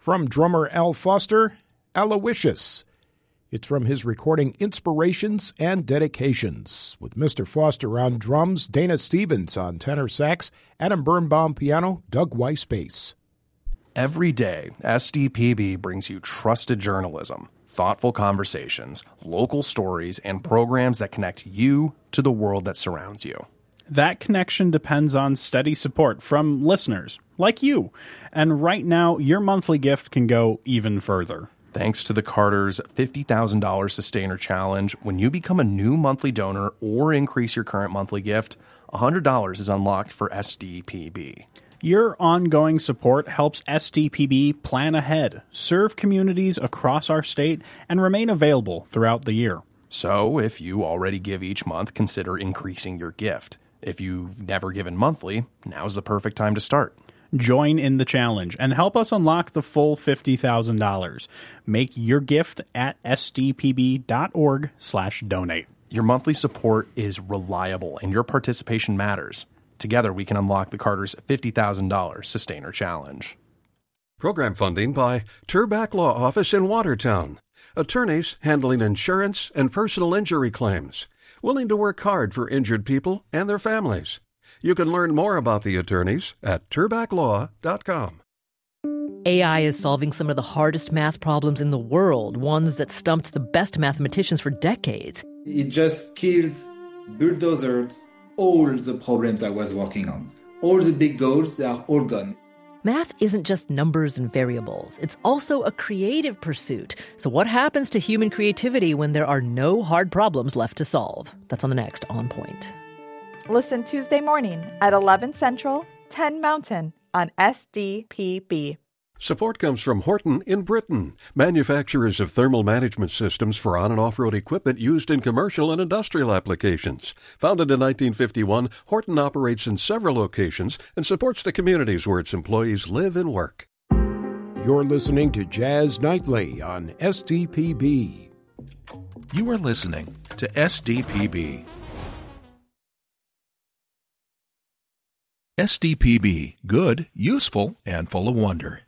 From drummer Al Foster, Aloysius. It's from his recording Inspirations and Dedications, with Mr. Foster on drums, Dana Stevens on tenor sax, Adam Birnbaum piano, Doug Weiss bass. Every day, SDPB brings you trusted journalism, thoughtful conversations, local stories, and programs that connect you to the world that surrounds you. That connection depends on steady support from listeners like you. And right now, your monthly gift can go even further. Thanks to the Carter's $50,000 Sustainer Challenge, when you become a new monthly donor or increase your current monthly gift, $100 is unlocked for SDPB. Your ongoing support helps SDPB plan ahead, serve communities across our state, and remain available throughout the year. So, if you already give each month, consider increasing your gift. If you've never given monthly, now's the perfect time to start. Join in the challenge and help us unlock the full $50,000. Make your gift at sdpb.org/donate. Your monthly support is reliable and your participation matters. Together, we can unlock the Carter's $50,000 Sustainer Challenge. Program funding by Turbach Law Office in Watertown. Attorneys handling insurance and personal injury claims. Willing to work hard for injured people and their families. You can learn more about the attorneys at turbachlaw.com. AI is solving some of the hardest math problems in the world, ones that stumped the best mathematicians for decades. It just killed, bulldozed all the problems I was working on. All the big goals, they are all gone. Math isn't just numbers and variables. It's also a creative pursuit. So what happens to human creativity when there are no hard problems left to solve? That's on the next On Point. Listen Tuesday morning at 11 Central, 10 Mountain on SDPB. Support comes from Horton in Britain, manufacturers of thermal management systems for on- and off-road equipment used in commercial and industrial applications. Founded in 1951, Horton operates in several locations and supports the communities where its employees live and work. You're listening to Jazz Nightly on SDPB. You are listening to SDPB. SDPB, good, useful, and full of wonder.